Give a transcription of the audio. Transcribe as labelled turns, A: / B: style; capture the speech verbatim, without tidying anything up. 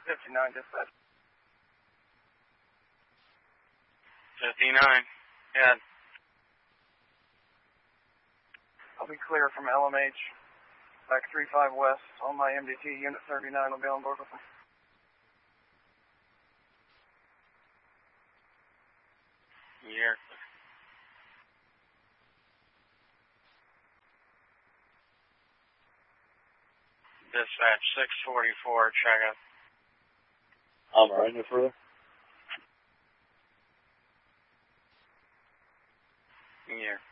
A: fifty-nine, dispatch.
B: fifty-nine, yeah.
A: I'll be clear from L M H. Back three five west on my M D T, unit thirty-nine will be on board with me.
B: Here. Dispatch six forty-four, check out.
C: I'm right, no further.
B: Here.